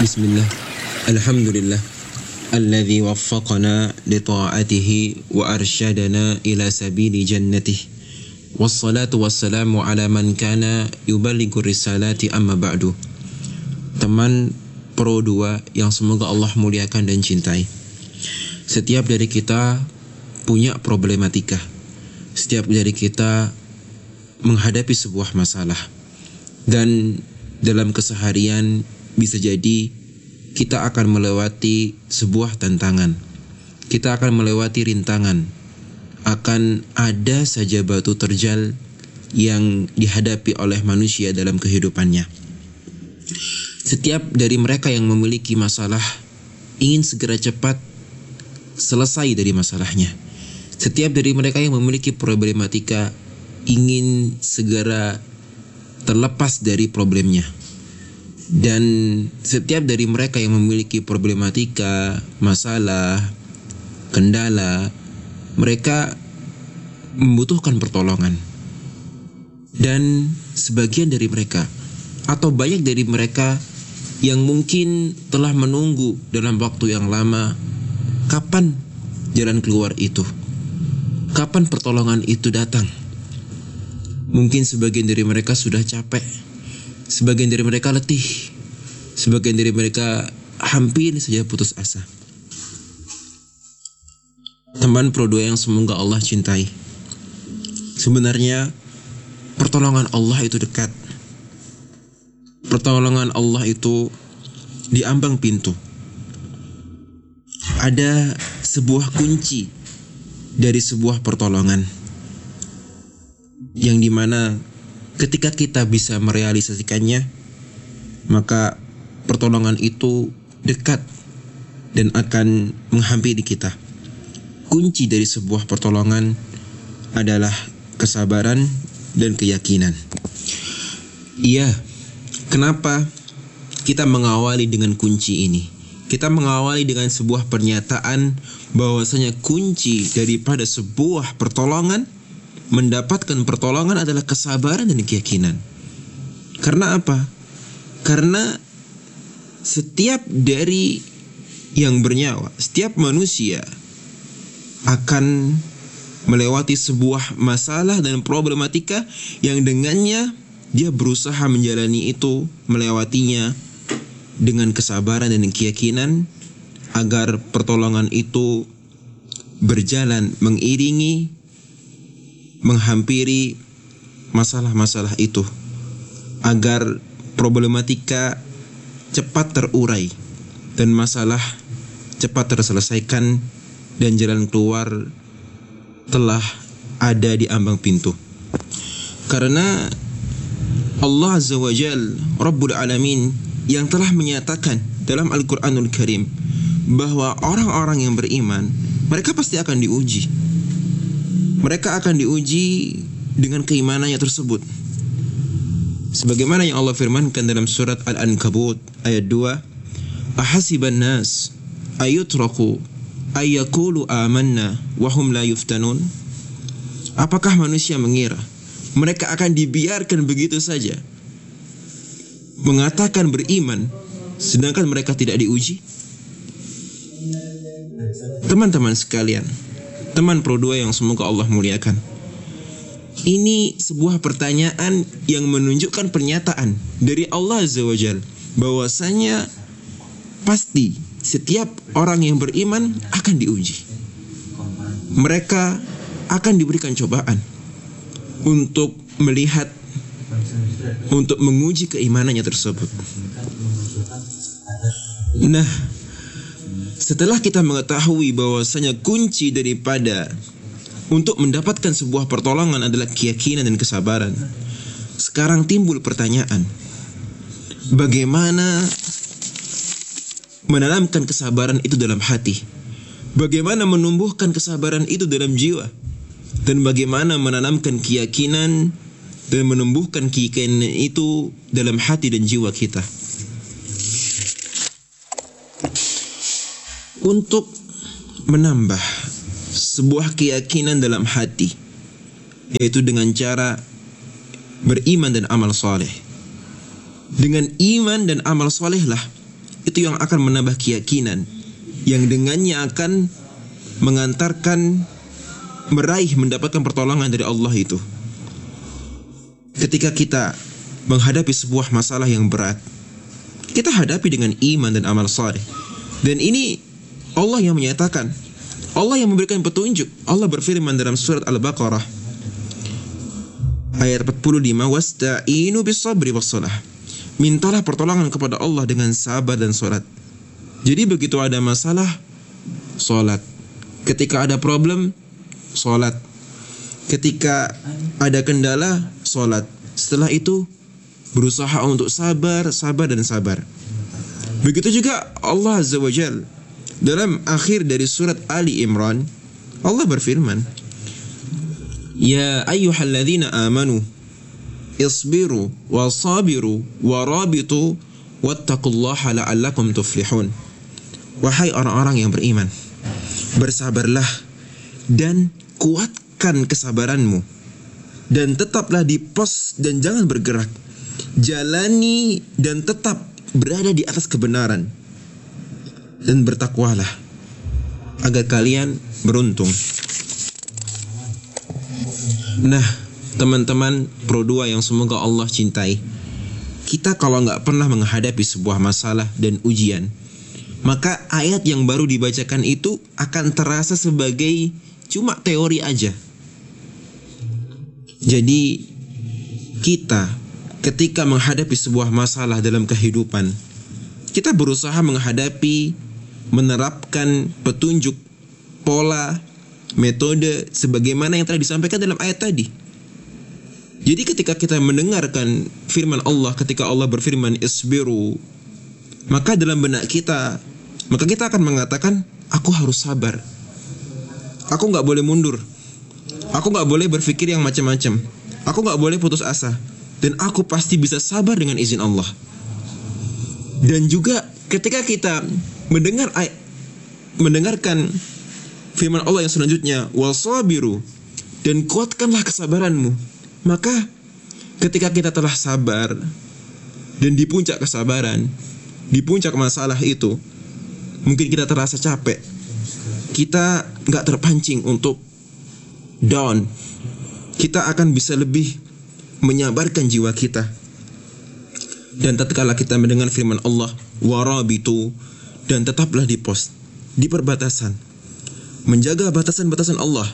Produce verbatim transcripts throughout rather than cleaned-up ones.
Bismillah. Alhamdulillah alladzi waffaqana li ta'atihi wa arsyadana ila sabili jannatih. Wassalatu wassalamu ala man kana yuballighu risalati amma ba'du. Teman Pro dua yang semoga Allah muliakan dan cintai. Setiap dari kita punya problematika. Setiap dari kita menghadapi sebuah masalah. Dan dalam keseharian bisa jadi kita akan melewati sebuah tantangan. Kita akan melewati rintangan. Akan ada saja batu terjal yang dihadapi oleh manusia dalam kehidupannya. Setiap dari mereka yang memiliki masalah ingin segera cepat selesai dari masalahnya. Setiap dari mereka yang memiliki problematika ingin segera terlepas dari problemnya. Dan setiap dari mereka yang memiliki problematika, masalah, kendala, mereka membutuhkan pertolongan. Dan sebagian dari mereka atau banyak dari mereka yang mungkin telah menunggu dalam waktu yang lama, kapan jalan keluar itu? Kapan pertolongan itu datang? Mungkin sebagian dari mereka sudah capek, sebagian dari mereka letih, sebagian dari mereka hampir saja putus asa. Teman Pro dua yang semoga Allah cintai, sebenarnya pertolongan Allah itu dekat. Pertolongan Allah itu di ambang pintu. Ada sebuah kunci dari sebuah pertolongan, yang dimana ketika kita bisa merealisasikannya, maka pertolongan itu dekat dan akan menghampiri kita. Kunci dari sebuah pertolongan adalah kesabaran dan keyakinan. Iya, kenapa kita mengawali dengan kunci ini? Kita mengawali dengan sebuah pernyataan bahwasanya kunci daripada sebuah pertolongan, mendapatkan pertolongan adalah kesabaran dan keyakinan. Karena apa? Karena setiap dari yang bernyawa, setiap manusia akan melewati sebuah masalah dan problematika yang dengannya dia berusaha menjalani itu, melewatinya dengan kesabaran dan keyakinan agar pertolongan itu berjalan mengiringi, menghampiri masalah-masalah itu, agar problematika cepat terurai dan masalah cepat terselesaikan dan jalan keluar telah ada di ambang pintu. Karena Allah Azza wa Jal, Rabbul Alamin, yang telah menyatakan dalam Al-Quranul Karim bahwa orang-orang yang beriman, mereka pasti akan diuji. Mereka akan diuji dengan keimanannya tersebut. Sebagaimana yang Allah firmankan dalam surat Al-Ankabut ayat dua, ahasiban nas ayutraku ayyakulu amanna wahum la yuftanun. Apakah manusia mengira mereka akan dibiarkan begitu saja mengatakan beriman sedangkan mereka tidak diuji? Teman-teman sekalian, teman Pro dua yang semoga Allah muliakan, ini sebuah pertanyaan yang menunjukkan pernyataan dari Allah Azza wa Jal bahwasanya pasti setiap orang yang beriman akan diuji. Mereka akan diberikan cobaan untuk melihat, untuk menguji keimanannya tersebut. Nah, setelah kita mengetahui bahwasanya kunci daripada untuk mendapatkan sebuah pertolongan adalah keyakinan dan kesabaran, sekarang timbul pertanyaan, bagaimana menanamkan kesabaran itu dalam hati? Bagaimana menumbuhkan kesabaran itu dalam jiwa? Dan bagaimana menanamkan keyakinan dan menumbuhkan keyakinan itu dalam hati dan jiwa kita? Untuk menambah sebuah keyakinan dalam hati, yaitu dengan cara beriman dan amal soleh. Dengan iman dan amal solehlah itu yang akan menambah keyakinan, yang dengannya akan mengantarkan meraih mendapatkan pertolongan dari Allah itu. Ketika kita menghadapi sebuah masalah yang berat, kita hadapi dengan iman dan amal saleh. Dan ini Allah yang menyatakan, Allah yang memberikan petunjuk. Allah berfirman dalam surat Al-Baqarah ayat empat puluh lima, wasta'inu bis-sabri was-shalah. Mintalah pertolongan kepada Allah dengan sabar dan salat. Jadi begitu ada masalah, salat. Ketika ada problem, salat. Ketika ada kendala, salat. Setelah itu berusaha untuk sabar, sabar dan sabar. Begitu juga Allah Azza wa Jalla dalam akhir dari surat Ali Imran, Allah berfirman, ya ayyuhalladzina amanu isbiru wasabiru warabitu wattaqullaha la'allakum tuflihun. Wahai orang-orang yang beriman, bersabarlah dan kuatkan kesabaranmu, dan tetaplah di pos dan jangan bergerak. Jalani dan tetap berada di atas kebenaran, dan bertakwalah agar kalian beruntung. Nah, teman-teman Pro dua yang semoga Allah cintai, kita kalau nggak pernah menghadapi sebuah masalah dan ujian, maka ayat yang baru dibacakan itu akan terasa sebagai cuma teori aja. Jadi kita ketika menghadapi sebuah masalah dalam kehidupan, kita berusaha menghadapi, menerapkan petunjuk, pola, metode sebagaimana yang telah disampaikan dalam ayat tadi. Jadi ketika kita mendengarkan firman Allah, ketika Allah berfirman isbiru, maka dalam benak kita, maka kita akan mengatakan, aku harus sabar, aku gak boleh mundur, aku gak boleh berpikir yang macam-macam, aku gak boleh putus asa, dan aku pasti bisa sabar dengan izin Allah. Dan juga ketika kita mendengar ayat, mendengarkan firman Allah yang selanjutnya, wasabiru, dan kuatkanlah kesabaranmu, maka ketika kita telah sabar dan di puncak kesabaran, di puncak masalah itu, mungkin kita terasa capek, kita gak terpancing untuk down, kita akan bisa lebih menyabarkan jiwa kita. Dan tatkala kita mendengar firman Allah, warabitu, dan tetaplah di pos, di perbatasan, menjaga batasan-batasan Allah,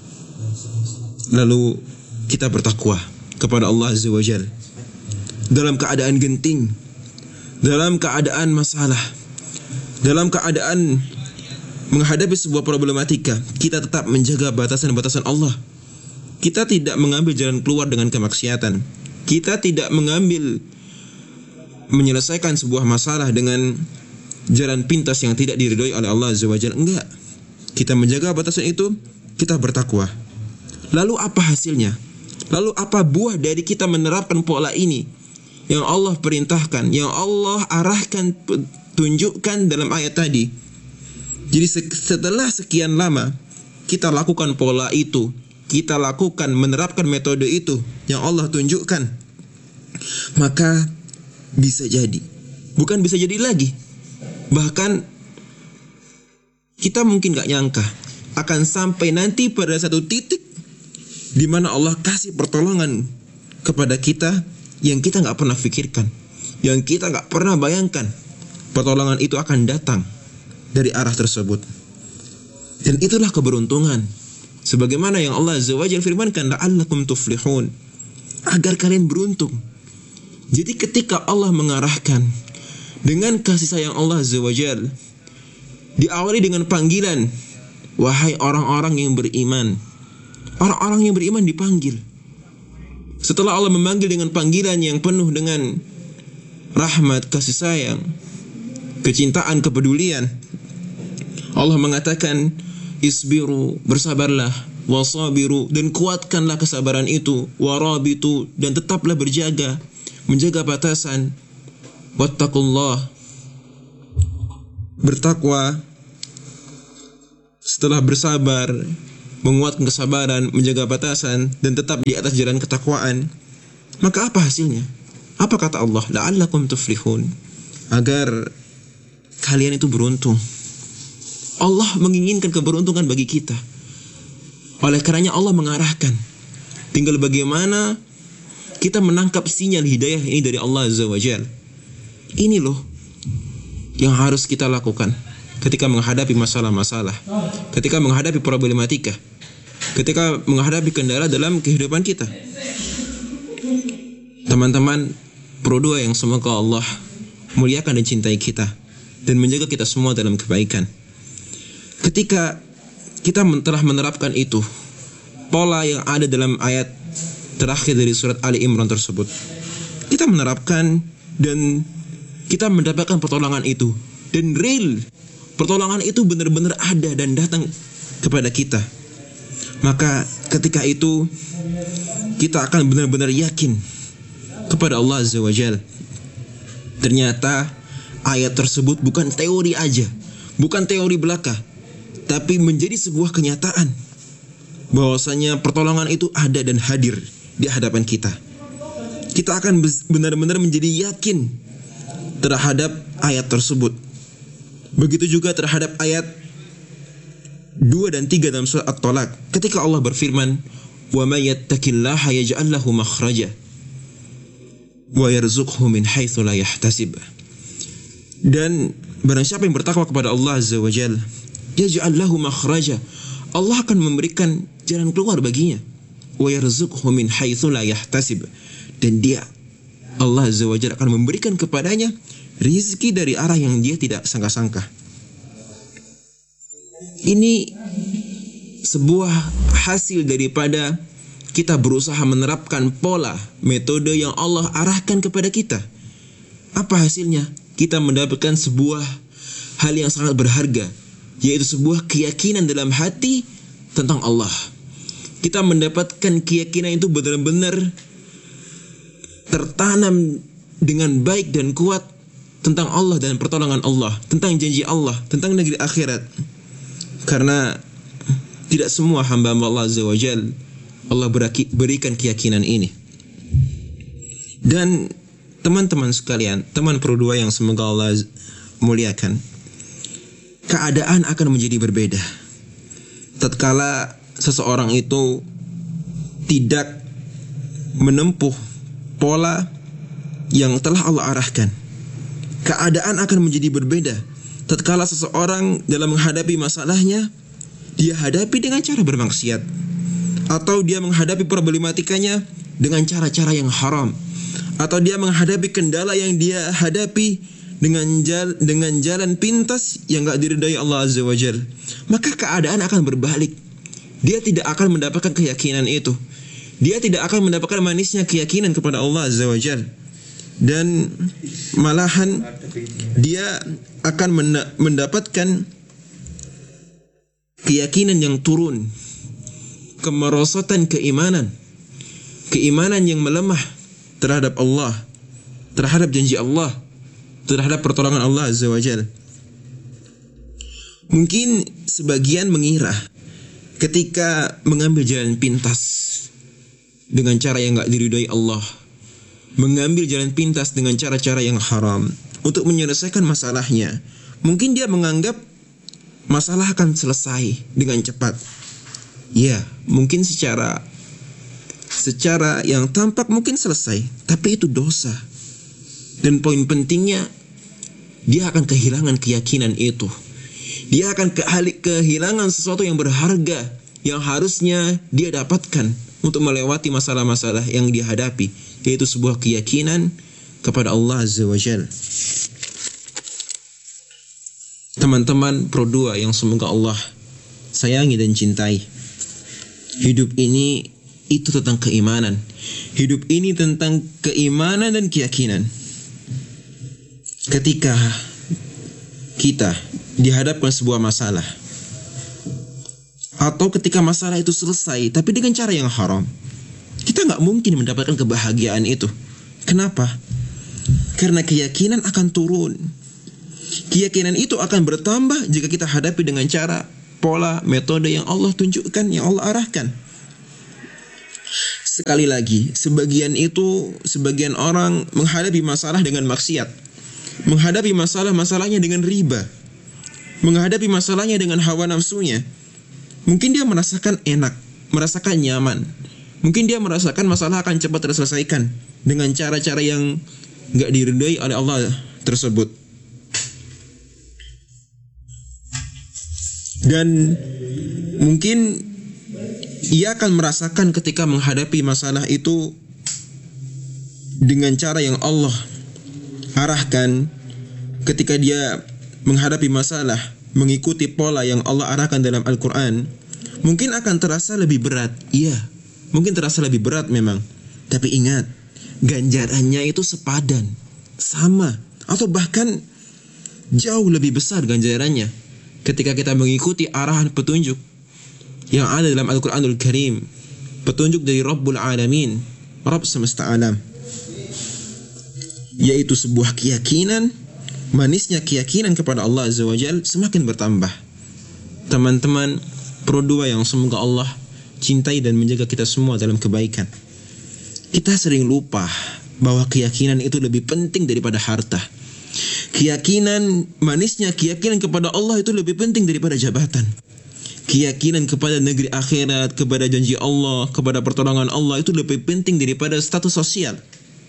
lalu kita bertakwa kepada Allah Azza wa Jalla dalam keadaan genting, dalam keadaan masalah, dalam keadaan menghadapi sebuah problematika, kita tetap menjaga batasan-batasan Allah. Kita tidak mengambil jalan keluar dengan kemaksiatan. Kita tidak mengambil menyelesaikan sebuah masalah dengan jalan pintas yang tidak diridhoi oleh Allah Azza wa Jalla. Enggak. Kita menjaga batasan itu, kita bertakwa. Lalu apa hasilnya? Lalu apa buah dari kita menerapkan pola ini yang Allah perintahkan, yang Allah arahkan, tunjukkan dalam ayat tadi? Jadi setelah sekian lama kita lakukan pola itu, kita lakukan, menerapkan metode itu yang Allah tunjukkan, maka bisa jadi, bukan bisa jadi lagi, bahkan kita mungkin gak nyangka akan sampai nanti pada satu titik di mana Allah kasih pertolongan kepada kita yang kita gak pernah pikirkan, yang kita gak pernah bayangkan. Pertolongan itu akan datang dari arah tersebut. Dan itulah keberuntungan, sebagaimana yang Allah Azza wa Jalla firmankan, la'allakum tuflihun, agar kalian beruntung. Jadi ketika Allah mengarahkan dengan kasih sayang Allah Azza wa Jalla, diawali dengan panggilan, wahai orang-orang yang beriman. Orang-orang yang beriman dipanggil. Setelah Allah memanggil dengan panggilan yang penuh dengan rahmat, kasih sayang, kecintaan, kepedulian, Allah mengatakan, isbiru, bersabarlah, wasabiru, dan kuatkanlah kesabaran itu, warabitu, dan tetaplah berjaga, menjaga batasan, wattaqullah, bertakwa. Setelah bersabar, menguatkan kesabaran, menjaga batasan, dan tetap di atas jalan ketakwaan, maka apa hasilnya? Apa kata Allah? La'allakum tuflihun, agar kalian itu beruntung. Allah menginginkan keberuntungan bagi kita. Oleh karenanya Allah mengarahkan. Tinggal bagaimana kita menangkap sinyal hidayah ini dari Allah Azza wa Jalla. Ini loh yang harus kita lakukan ketika menghadapi masalah-masalah, ketika menghadapi problematika, ketika menghadapi kendala dalam kehidupan kita. Teman-teman, pro dua yang semoga Allah muliakan dan cintai kita dan menjaga kita semua dalam kebaikan. Ketika kita telah menerapkan itu, pola yang ada dalam ayat terakhir dari surat Ali Imran tersebut, kita menerapkan dan kita mendapatkan pertolongan itu. Dan real, pertolongan itu benar-benar ada dan datang kepada kita. Maka ketika itu kita akan benar-benar yakin kepada Allah Azza wa Jalla. Ternyata ayat tersebut bukan teori aja, bukan teori belaka, tapi menjadi sebuah kenyataan bahwasanya pertolongan itu ada dan hadir di hadapan kita. Kita akan benar-benar menjadi yakin terhadap ayat tersebut. Begitu juga terhadap ayat dua dan tiga dalam surat At-Talaq. Ketika Allah berfirman, "Wa may yattaqillaha yaj'al lahu makhraja wa yarzuqhu min haitsu la yahtasib." Dan barang siapa yang bertakwa kepada Allah Azza wa Jalla, yaj'al lahu makhraja, Allah akan memberikan jalan keluar baginya. Wa yarzuqhu min haitsu la yahtasib, dan dia, Allah Azza wa Jalla, akan memberikan kepadanya rizki dari arah yang dia tidak sangka-sangka. Ini sebuah hasil daripada kita berusaha menerapkan pola, metode yang Allah arahkan kepada kita. Apa hasilnya? Kita mendapatkan sebuah hal yang sangat berharga, yaitu sebuah keyakinan dalam hati tentang Allah. Kita mendapatkan keyakinan itu benar-benar tertanam dengan baik dan kuat tentang Allah dan pertolongan Allah, tentang janji Allah, tentang negeri akhirat. Karena tidak semua hamba-hamba Allah Azza wa Jalla Allah berikan keyakinan ini. Dan teman-teman sekalian, teman pro dua yang semoga Allah muliakan, keadaan akan menjadi berbeda tatkala seseorang itu tidak menempuh pola yang telah Allah arahkan. Keadaan akan menjadi berbeda tatkala seseorang dalam menghadapi masalahnya, dia hadapi dengan cara bermaksiat, atau dia menghadapi problematikanya dengan cara-cara yang haram, atau dia menghadapi kendala yang dia hadapi dengan jal, dengan jalan pintas yang gak diridai Allah Azza wa Jalla. Maka keadaan akan berbalik. Dia tidak akan mendapatkan keyakinan itu. Dia tidak akan mendapatkan manisnya keyakinan kepada Allah Azza wa Jalla. Dan malahan dia akan mendapatkan keyakinan yang turun, kemerosotan keimanan, keimanan yang melemah terhadap Allah, terhadap janji Allah, terhadap pertolongan Allah Azza wa Jalla. Mungkin sebagian mengira ketika mengambil jalan pintas dengan cara yang gak diridhoi Allah, mengambil jalan pintas dengan cara-cara yang haram untuk menyelesaikan masalahnya, mungkin dia menganggap masalah akan selesai dengan cepat. Ya, mungkin secara secara yang tampak mungkin selesai, tapi itu dosa. Dan poin pentingnya, dia akan kehilangan keyakinan itu. Dia akan ke- kehilangan sesuatu yang berharga yang harusnya dia dapatkan untuk melewati masalah-masalah yang dia hadapi, yaitu sebuah keyakinan kepada Allah Azza wa Jalla. Teman-teman pro dua yang semoga Allah sayangi dan cintai, hidup ini itu tentang keimanan. Hidup ini tentang keimanan dan keyakinan. Ketika kita dihadapkan sebuah masalah, atau ketika masalah itu selesai tapi dengan cara yang haram, kita gak mungkin mendapatkan kebahagiaan itu. Kenapa? Karena keyakinan akan turun. Keyakinan itu akan bertambah jika kita hadapi dengan cara, pola, metode yang Allah tunjukkan, yang Allah arahkan. Sekali lagi, sebagian itu, sebagian orang menghadapi masalah dengan maksiat. menghadapi masalah-masalahnya dengan riba, menghadapi masalahnya dengan hawa nafsunya. Mungkin dia merasakan enak, merasakan nyaman. Mungkin dia merasakan masalah akan cepat terselesaikan dengan cara-cara yang gak diridhoi oleh Allah tersebut. Dan mungkin ia akan merasakan ketika menghadapi masalah itu dengan cara yang Allah arahkan. Ketika dia menghadapi masalah mengikuti pola yang Allah arahkan dalam Al-Quran, mungkin akan terasa lebih berat. Iya, mungkin terasa lebih berat memang. Tapi ingat, ganjarannya itu sepadan, sama, atau bahkan jauh lebih besar ganjarannya ketika kita mengikuti arahan petunjuk yang ada dalam Al-Quranul Karim, petunjuk dari Rabbul Alamin, Rabb semesta alam, yaitu sebuah keyakinan. Manisnya keyakinan kepada Allah Azza wa Jal semakin bertambah. Teman-teman Pro dua yang semoga Allah cintai dan menjaga kita semua dalam kebaikan. Kita sering lupa bahwa keyakinan itu lebih penting daripada harta. Keyakinan, manisnya keyakinan kepada Allah itu lebih penting daripada jabatan. Keyakinan kepada negeri akhirat, kepada janji Allah, kepada pertolongan Allah itu lebih penting daripada status sosial.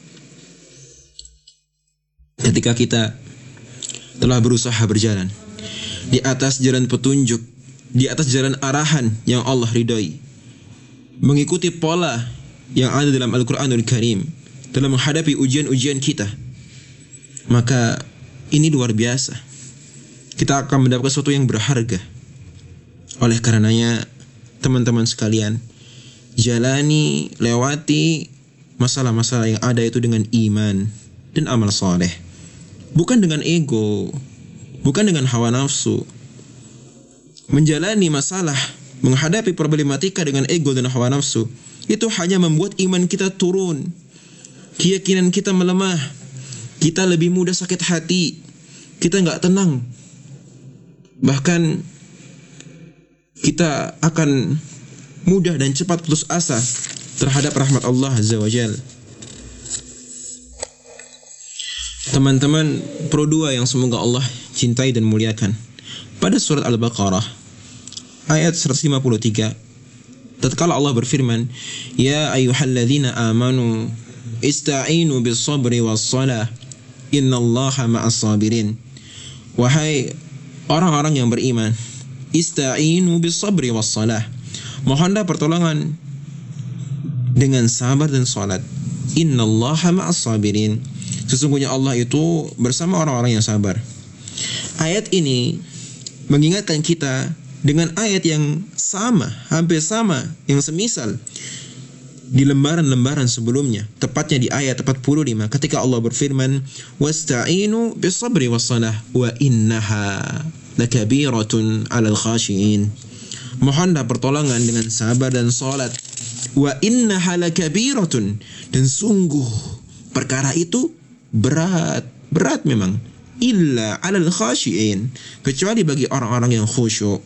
Ketika kita telah berusaha berjalan di atas jalan petunjuk, di atas jalan arahan yang Allah ridhoi, mengikuti pola yang ada dalam Al-Quranul Karim dalam menghadapi ujian-ujian kita, maka ini luar biasa. Kita akan mendapatkan sesuatu yang berharga. Oleh karenanya, teman-teman sekalian, jalani, lewati masalah-masalah yang ada itu dengan iman dan amal soleh. Bukan dengan ego, bukan dengan hawa nafsu. Menjalani masalah, menghadapi problematika dengan ego dan hawa nafsu, itu hanya membuat iman kita turun, keyakinan kita melemah, kita lebih mudah sakit hati, kita gak tenang. Bahkan kita akan mudah dan cepat putus asa terhadap rahmat Allah Azza wa Jal. Teman-teman Pro dua yang semoga Allah cintai dan muliakan, pada surat Al-Baqarah ayat seratus lima puluh tiga, tatkala Allah berfirman, "Ya ayyuhalladzina amanu ista'inu bis-sabri was-salah, innallaha ma'as sabirin." Wahai orang-orang yang beriman, ista'inu bis-sabri was-salah, mohonlah pertolongan dengan sabar dan salat. Innallaha ma'as sabirin, sesungguhnya Allah itu bersama orang-orang yang sabar. Ayat ini mengingatkan kita dengan ayat yang sama, hampir sama, yang semisal di lembaran-lembaran sebelumnya, tepatnya di ayat empat puluh lima, ketika Allah berfirman, "Wasta'inu bis-sabri was-salah wa innaha lakabiratun 'alal khashiin." Mohonlah pertolongan dengan sabar dan salat. Wa innaha lakabiratun, dan sungguh perkara itu berat, berat memang. Illa 'alal khashiin, kecuali bagi orang-orang yang khusyuk.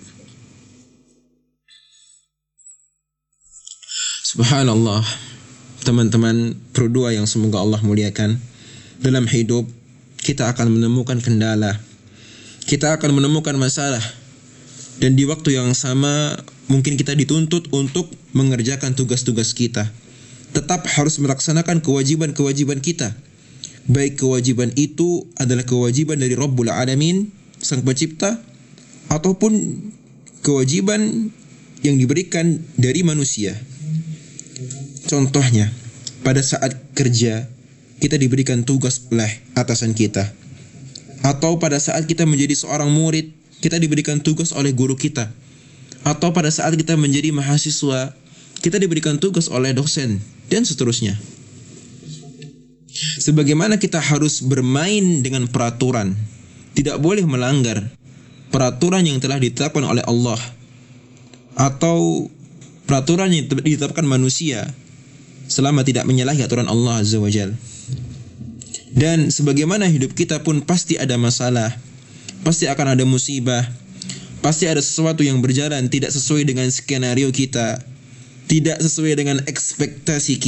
Subhanallah, teman-teman Pro dua yang semoga Allah muliakan, dalam hidup kita akan menemukan kendala, kita akan menemukan masalah, dan di waktu yang sama mungkin kita dituntut untuk mengerjakan tugas-tugas kita. Tetap harus melaksanakan kewajiban-kewajiban kita, baik kewajiban itu adalah kewajiban dari Rabbul Alamin, Sang Pencipta, ataupun kewajiban yang diberikan dari manusia. Contohnya, pada saat kerja kita diberikan tugas oleh atasan kita, atau pada saat kita menjadi seorang murid kita diberikan tugas oleh guru kita, atau pada saat kita menjadi mahasiswa kita diberikan tugas oleh dosen, dan seterusnya. Sebagaimana kita harus bermain dengan peraturan, tidak boleh melanggar peraturan yang telah ditetapkan oleh Allah atau peraturan yang ditetapkan manusia, selama tidak menyalahi aturan Allah Azza wa Jal. Dan sebagaimana hidup kita pun pasti ada masalah, pasti akan ada musibah, pasti ada sesuatu yang berjalan tidak sesuai dengan skenario kita, tidak sesuai dengan ekspektasi kita.